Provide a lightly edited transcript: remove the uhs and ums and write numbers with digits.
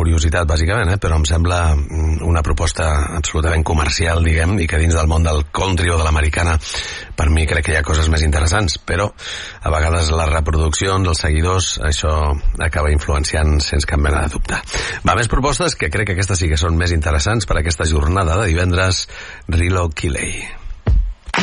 curiositat, bàsicament, però em sembla una proposta absolutament comercial, diguem, i que dins del món del country o de l'americana, per mi crec que hi ha coses més interessants, però a vegades les reproduccions, els seguidors, això acaba influenciant sense cap mena de dubte. Va, més propostes, que crec que aquestes sí que són més interessants per aquesta jornada de divendres. Rilo Kiley.